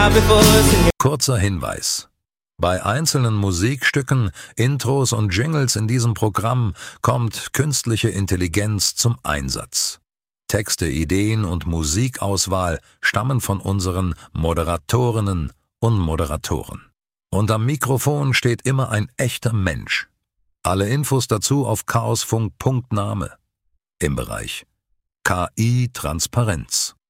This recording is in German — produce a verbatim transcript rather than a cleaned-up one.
Kurzer Hinweis. Bei einzelnen Musikstücken, Intros und Jingles in diesem Programm kommt künstliche Intelligenz zum Einsatz. Texte, Ideen und Musikauswahl stammen von unseren Moderatorinnen und Moderatoren. Und am Mikrofon steht immer ein echter Mensch. Alle Infos dazu auf chaosfunk punkt name im Bereich K I-Transparenz.